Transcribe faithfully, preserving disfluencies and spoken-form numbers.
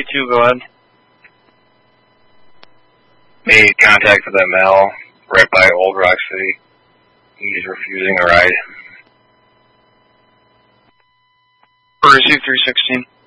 two, go ahead. Made contact with M L right by Old Rock City. He's refusing a ride. Receive three sixteen.